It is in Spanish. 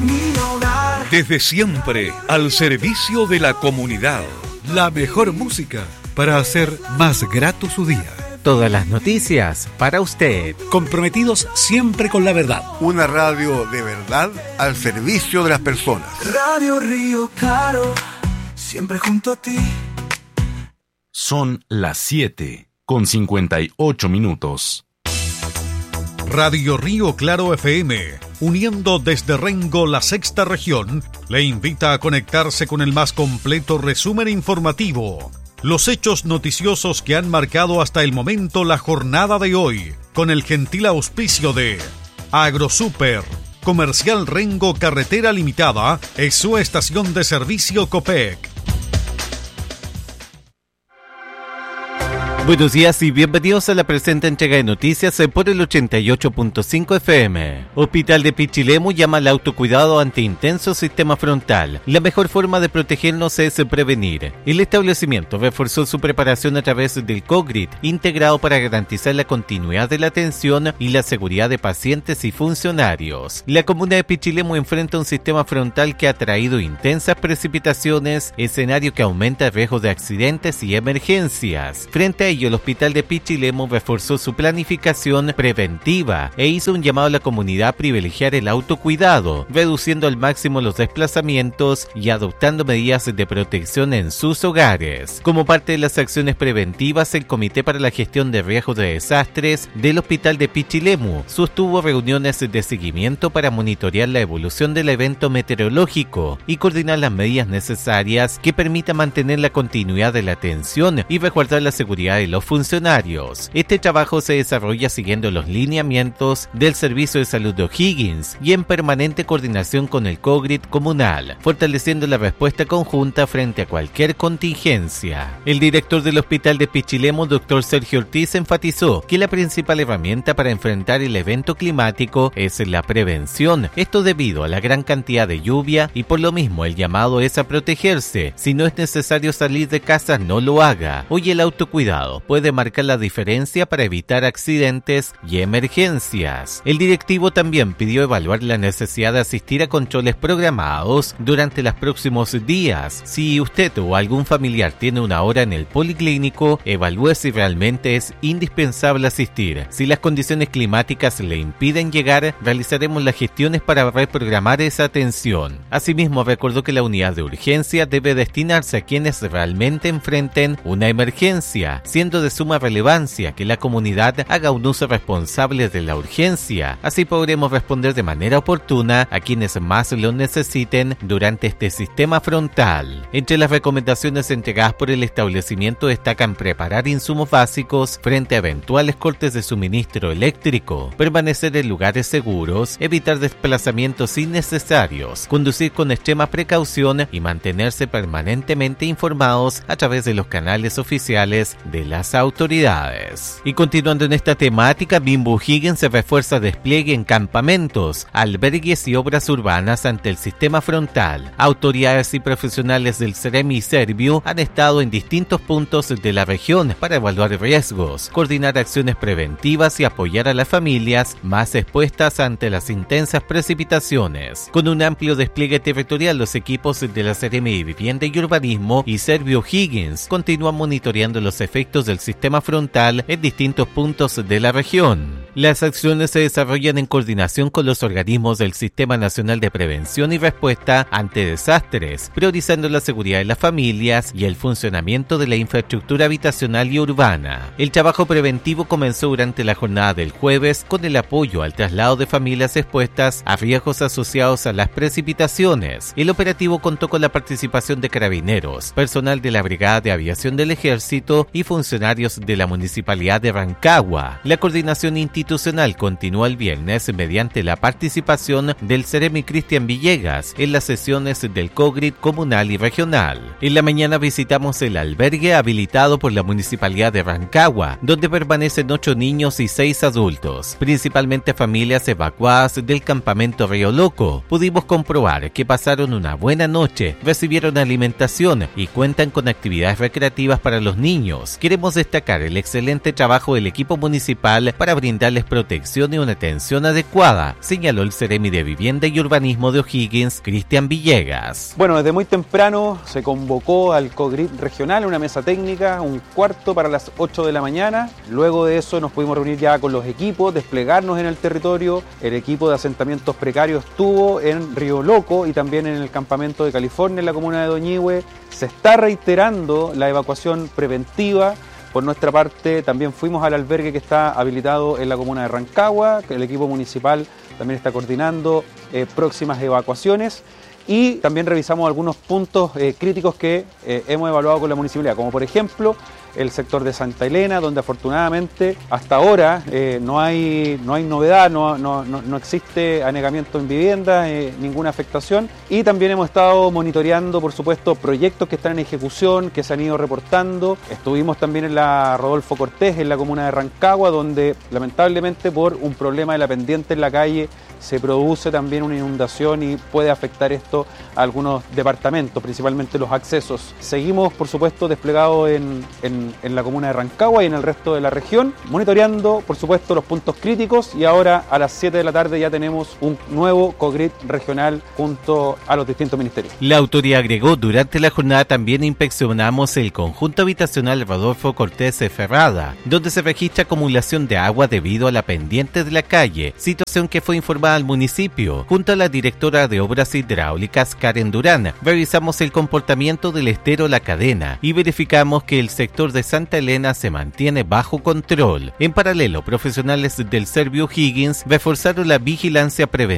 mi hogar. Desde siempre, al servicio de la comunidad. La mejor música para hacer más grato su día. Todas las noticias para usted. Comprometidos siempre con la verdad. Una radio de verdad al servicio de las personas. Radio Río Claro, siempre junto a ti. Son las 7:58. Radio Río Claro FM, uniendo desde Rengo la sexta región, le invita a conectarse con el más completo resumen informativo. Los hechos noticiosos que han marcado hasta el momento la jornada de hoy, con el gentil auspicio de AgroSuper, Comercial Rengo Carretera Limitada, es su estación de servicio Copec. Buenos días y bienvenidos a la presente entrega de noticias por el 88.5 FM. Hospital de Pichilemu llama al autocuidado ante intenso sistema frontal. La mejor forma de protegernos es prevenir. El establecimiento reforzó su preparación a través del COGRID, integrado para garantizar la continuidad de la atención y la seguridad de pacientes y funcionarios. La comuna de Pichilemu enfrenta un sistema frontal que ha traído intensas precipitaciones, escenario que aumenta el riesgo de accidentes y emergencias. Frente a el Hospital de Pichilemu reforzó su planificación preventiva e hizo un llamado a la comunidad a privilegiar el autocuidado, reduciendo al máximo los desplazamientos y adoptando medidas de protección en sus hogares. Como parte de las acciones preventivas, el Comité para la Gestión de Riesgos de Desastres del Hospital de Pichilemu sostuvo reuniones de seguimiento para monitorear la evolución del evento meteorológico y coordinar las medidas necesarias que permitan mantener la continuidad de la atención y resguardar la seguridad de los funcionarios. Este trabajo se desarrolla siguiendo los lineamientos del Servicio de Salud de O'Higgins y en permanente coordinación con el COGRID comunal, fortaleciendo la respuesta conjunta frente a cualquier contingencia. El director del Hospital de Pichilemu, Dr. Sergio Ortiz, enfatizó que la principal herramienta para enfrentar el evento climático es la prevención, esto debido a la gran cantidad de lluvia y por lo mismo el llamado es a protegerse. Si no es necesario salir de casa, no lo haga. Hoy el autocuidado puede marcar la diferencia para evitar accidentes y emergencias. El directivo también pidió evaluar la necesidad de asistir a controles programados durante los próximos días. Si usted o algún familiar tiene una hora en el policlínico, evalúe si realmente es indispensable asistir. Si las condiciones climáticas le impiden llegar, realizaremos las gestiones para reprogramar esa atención. Asimismo, recordó que la unidad de urgencia debe destinarse a quienes realmente enfrenten una emergencia, siendo de suma relevancia que la comunidad haga un uso responsable de la urgencia. Así podremos responder de manera oportuna a quienes más lo necesiten durante este sistema frontal. Entre las recomendaciones entregadas por el establecimiento destacan preparar insumos básicos frente a eventuales cortes de suministro eléctrico, permanecer en lugares seguros, evitar desplazamientos innecesarios, conducir con extrema precaución y mantenerse permanentemente informados a través de los canales oficiales de las autoridades. Y continuando en esta temática, Bimbo O'Higgins se refuerza despliegue en campamentos, albergues y obras urbanas ante el sistema frontal. Autoridades y profesionales del Ceremi y Serviu han estado en distintos puntos de la región para evaluar riesgos, coordinar acciones preventivas y apoyar a las familias más expuestas ante las intensas precipitaciones. Con un amplio despliegue territorial, los equipos de la Ceremi de Vivienda y Urbanismo y Serviu O'Higgins continúan monitoreando los efectos del sistema frontal en distintos puntos de la región. Las acciones se desarrollan en coordinación con los organismos del Sistema Nacional de Prevención y Respuesta ante Desastres, priorizando la seguridad de las familias y el funcionamiento de la infraestructura habitacional y urbana. El trabajo preventivo comenzó durante la jornada del jueves con el apoyo al traslado de familias expuestas a riesgos asociados a las precipitaciones. El operativo contó con la participación de carabineros, personal de la Brigada de Aviación del Ejército y funcionarios de la Municipalidad de Rancagua. La coordinación institucional continúa el viernes mediante la participación del Ceremi Cristian Villegas en las sesiones del COGRID comunal y regional. En la mañana visitamos el albergue habilitado por la Municipalidad de Rancagua, donde permanecen 8 niños y 6 adultos, principalmente familias evacuadas del campamento Río Loco. Pudimos comprobar que pasaron una buena noche, recibieron alimentación y cuentan con actividades recreativas para los niños. Queremos destacar el excelente trabajo del equipo municipal para brindar darles protección y una atención adecuada, señaló el Seremi de Vivienda y Urbanismo de O'Higgins, Cristian Villegas. Bueno, desde muy temprano se convocó al COGRID regional, una mesa técnica, un cuarto para las 8 de la mañana. Luego de eso nos pudimos reunir ya con los equipos, desplegarnos en el territorio. El equipo de asentamientos precarios estuvo en Río Loco y también en el campamento de California, en la comuna de Doñihue. Se está reiterando la evacuación preventiva. Por nuestra parte, también fuimos al albergue que está habilitado en la comuna de Rancagua, que el equipo municipal también está coordinando próximas evacuaciones. Y también revisamos algunos puntos críticos que hemos evaluado con la municipalidad, como por ejemplo el sector de Santa Elena, donde afortunadamente hasta ahora no hay novedad, no existe anegamiento en viviendas, ninguna afectación. Y también hemos estado monitoreando, por supuesto, proyectos que están en ejecución, que se han ido reportando. Estuvimos también en la Rodolfo Cortés, en la comuna de Rancagua, donde lamentablemente por un problema de la pendiente en la calle se produce también una inundación y puede afectar esto a algunos departamentos, principalmente los accesos. Seguimos, por supuesto, desplegados en la comuna de Rancagua y en el resto de la región, monitoreando, por supuesto, los puntos críticos, y ahora a las 7 de la tarde ya tenemos un nuevo COGRID regional junto a los distintos ministerios. La autoridad agregó, durante la jornada también inspeccionamos el conjunto habitacional Rodolfo Cortés Ferrada, donde se registra acumulación de agua debido a la pendiente de la calle, situación que fue informada al municipio. Junto a la directora de Obras Hidráulicas, Karen Durán, revisamos el comportamiento del estero La Cadena y verificamos que el sector de Santa Elena se mantiene bajo control. En paralelo, profesionales del Servio O'Higgins reforzaron la vigilancia preventiva